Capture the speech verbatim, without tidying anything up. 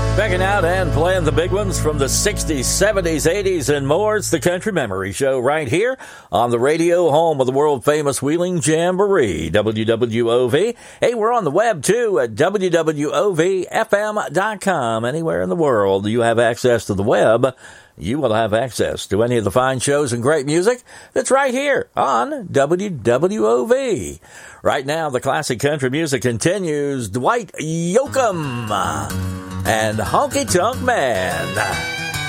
Checking out and playing the big ones from the sixties, seventies, eighties, and more. It's the Country Memory Show right here on the radio, home of the world-famous Wheeling Jamboree, W W O V. Hey, we're on the web, too, at W W O V F M dot com. Anywhere in the world you have access to the web, you will have access to any of the fine shows and great music that's right here on W W O V. Right now, the classic country music continues. Dwight Yoakam and Honky Tonk Man.